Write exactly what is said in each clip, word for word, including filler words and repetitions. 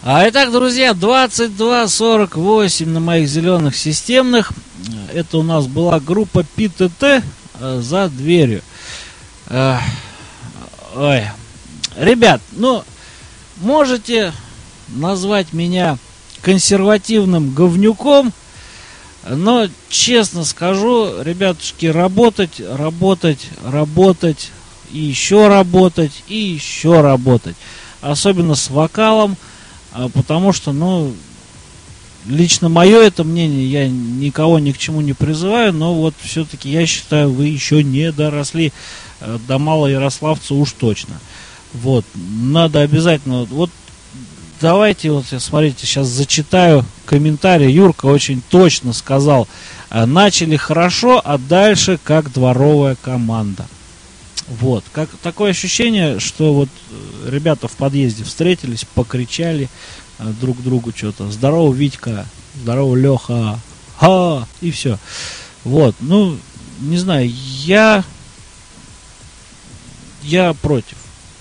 А итак, друзья, двадцать два сорок восемь на моих зеленых системных. Это у нас была группа пи тэ тэ «За дверью». Ой. Ребят, ну, можете назвать меня консервативным говнюком, но, честно скажу, ребятушки, работать, работать, работать, и еще работать, и еще работать. Особенно с вокалом, потому что, ну, лично мое это мнение, я никого ни к чему не призываю, но вот все-таки я считаю, вы еще не доросли до Малоярославца уж точно. Вот, надо обязательно, вот, давайте, вот, смотрите, сейчас зачитаю комментарий. Юрка очень точно сказал: начали хорошо, а дальше как дворовая команда. Вот, как такое ощущение, что вот ребята в подъезде встретились, покричали друг другу что-то: здорово, Витька, здорово, Леха, ха, и все. Вот, ну, не знаю, я я против.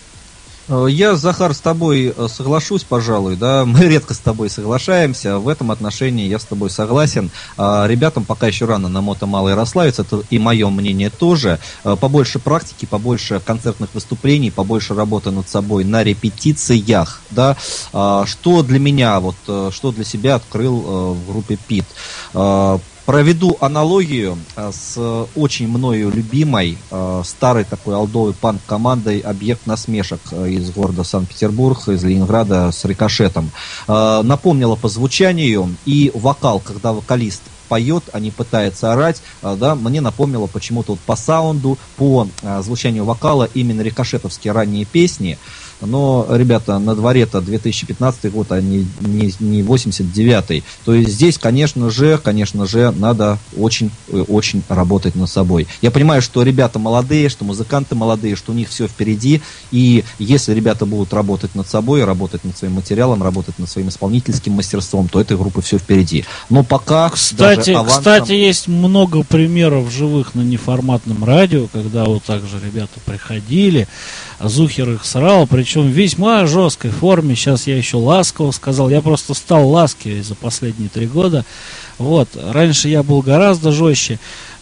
Я, Захар, с тобой соглашусь, пожалуй, да, мы редко с тобой соглашаемся, в этом отношении я с тобой согласен. Ребятам пока еще рано на мото Малоярославец, это и мое мнение тоже. Побольше практики, побольше концертных выступлений, побольше работы над собой на репетициях, да. Что для меня, вот, что для себя открыл в группе пи тэ тэ. Проведу аналогию с очень мною любимой старой такой олдовой панк-командой «Объект насмешек» из города Санкт-Петербург, из Ленинграда, с Рикошетом. Напомнила по звучанию, и вокал, когда вокалист поет, а не пытается орать, да, мне напомнило почему-то вот по саунду, по звучанию вокала именно рикошетовские ранние песни. Но, ребята, на дворе-то две тысячи пятнадцатый год, а не, не, не восемьдесят девятый. То есть здесь, конечно же, конечно же, надо очень, очень работать над собой. Я понимаю, что ребята молодые, что музыканты молодые, что у них все впереди. И если ребята будут работать над собой, работать над своим материалом, работать над своим исполнительским мастерством, то этой группы все впереди. Но пока... Кстати, авансом... кстати, есть много примеров живых на неформатном радио, когда вот так же ребята приходили, Зухер их срал, причем в весьма жесткой форме. Сейчас я еще ласково сказал. Я просто стал ласкивее за последние три года. Вот. Раньше я был гораздо жестче.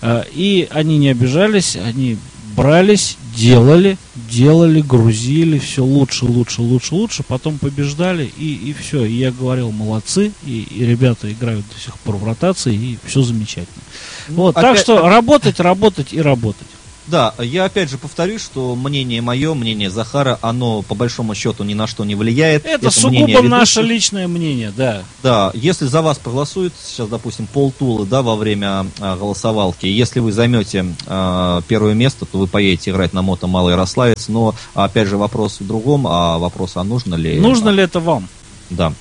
И они не обижались, они брались, делали, делали, грузили, все лучше, лучше, лучше, лучше. Потом побеждали, и, и все. И я говорил: молодцы, и, и ребята играют до сих пор в ротации, и все замечательно. Вот. Опять... Так что работать, работать и работать. Да, я опять же повторюсь, что мнение мое, мнение Захара, оно по большому счету ни на что не влияет. Это, Это сугубо наше личное мнение, да. Да, если за вас проголосуют, сейчас, допустим, полтулы, да, во время а, голосовалки, если вы займете а, первое место, то вы поедете играть на мото Малоярославец, но, опять же, вопрос в другом, а вопрос, а нужно ли... Нужно ли это вам? Да.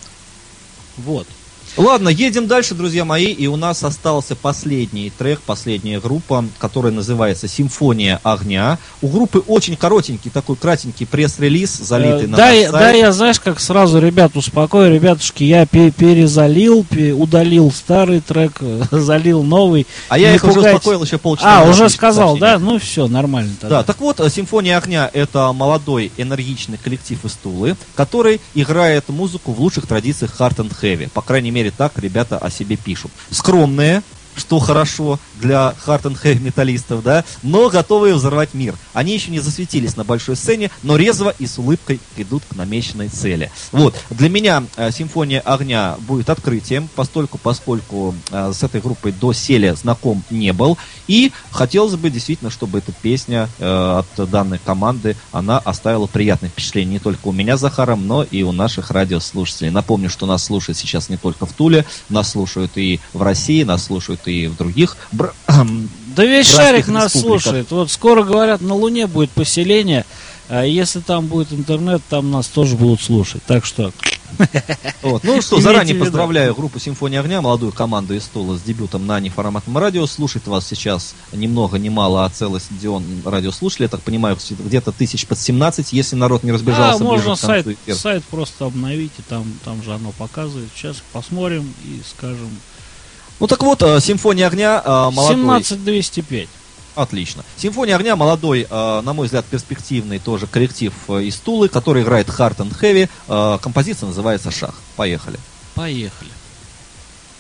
Вот. Ладно, едем дальше, друзья мои, и у нас остался последний трек, последняя группа, которая называется «Симфония огня». У группы очень коротенький, такой кратенький пресс-релиз, залитый э, на да, наш сайт. Да, я, знаешь, как сразу ребят успокою, ребятушки, я перезалил, удалил старый трек, залил новый. А я их пугать. уже успокоил еще полчаса. А, уже сказал, да? Ну все, нормально тогда. Да, так вот, «Симфония огня» — это молодой, энергичный коллектив из Тулы, который играет музыку в лучших традициях Hard and Heavy, по крайней мере, так ребята о себе пишут. Скромные, что хорошо для hard and heavy металлистов, да, но готовые взорвать мир. Они еще не засветились на большой сцене, но резво и с улыбкой идут к намеченной цели. Вот, для меня э, «Симфония огня» будет открытием, постольку, поскольку э, с этой группой доселе знаком не был, и хотелось бы действительно, чтобы эта песня э, от данной команды, она оставила приятное впечатление не только у меня с Захаром, но и у наших радиослушателей. Напомню, что нас слушают сейчас не только в Туле, нас слушают и в России, нас слушают и в других бр... Да весь шарик нас слушает. Вот скоро, говорят, на Луне будет поселение, а если там будет интернет, там нас тоже будут слушать. Так что... Вот. Ну что, заранее поздравляю группу «Симфония огня», молодую команду из Тула с дебютом на неформатном радио. Слушает вас сейчас ни много ни мало, а целый стадион радиослушателей. Я так понимаю, где-то тысяч под семнадцать, если народ не разбежался. А, можно сайт, сайт просто обновить, и там, там же оно показывает. Сейчас посмотрим и скажем. Ну так вот, «Симфония огня», молодой... семнадцать двести пять. Отлично. Симфония огня молодой, э, на мой взгляд, перспективный тоже коллектив э, из Тулы, который играет Hard and Heavy. Э, композиция называется «Шах». Поехали. Поехали.